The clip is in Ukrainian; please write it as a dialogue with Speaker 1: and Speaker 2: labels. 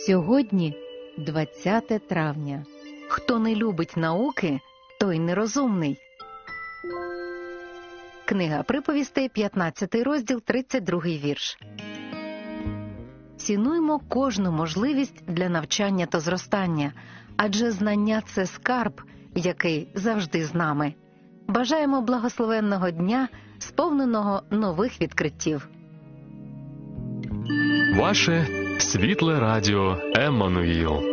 Speaker 1: Сьогодні 20 травня.
Speaker 2: Хто не любить науки, той нерозумний. Книга приповістей, 15 розділ, 32 вірш. Цінуймо кожну можливість для навчання та зростання, адже знання – це скарб, який завжди з нами. Бажаємо благословенного дня, сповненого нових відкриттів.
Speaker 3: Ваше світле радіо Еммануїл.